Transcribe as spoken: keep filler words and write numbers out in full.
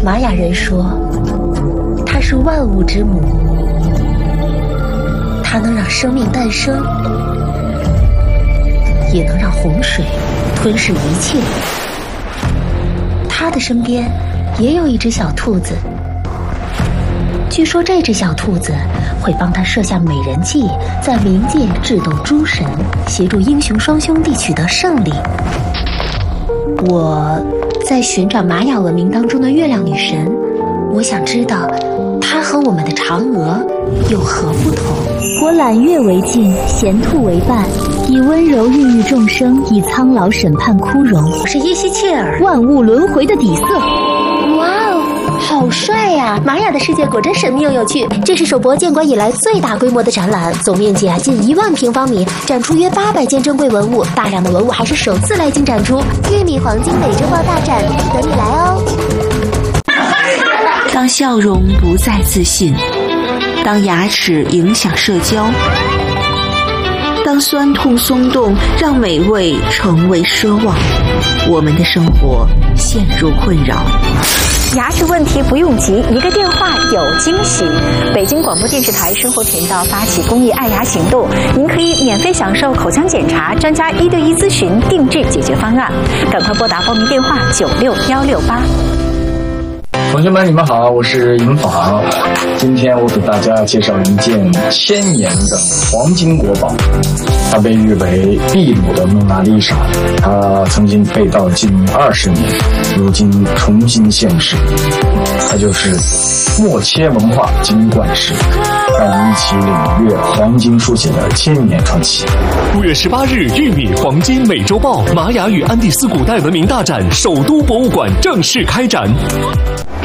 玛雅人说，它是万物之母，它能让生命诞生，也能让洪水吞噬一切。它的身边也有一只小兔子，据说这只小兔子会帮他设下美人计，在冥界智斗诸神，协助英雄双兄弟取得胜利。我在寻找玛雅文明当中的月亮女神，我想知道她和我们的嫦娥有何不同。 我揽月为镜，衔兔为伴，以温柔孕育众生，以苍老审判枯荣。 我是耶西切尔， 万物轮回的底色。 哇哦，好帅呀！玛雅的世界果真神秘又有趣。这是首博建馆以来最大规模的展览，总面积啊近一万平方米，展出约八百件珍贵文物，大量的文物还是首次来京展出。玉米黄金美洲豹大展，等你来哦！ 当笑容不再自信，当牙齿影响社交，当酸痛松动让美味成为奢望，我们的生活陷入困扰。 牙齿问题不用急，一个电话有惊喜。北京广播电视台生活频道发起公益爱牙行动，您可以免费享受口腔检查、专家一对一咨询、定制解决方案。赶快拨打报名电话九六幺六八。 同学们，你们好，我是银法。今天我给大家介绍一件千年的黄金国宝，它被誉为秘鲁的蒙娜丽莎，它曾经被盗近二十年，如今重新现世。它就是默切文化金冠石，让我们一起领略黄金书写的千年传奇。 五月十八日，玉米黄金美洲豹玛雅与安第斯古代文明大展首都博物馆正式开展。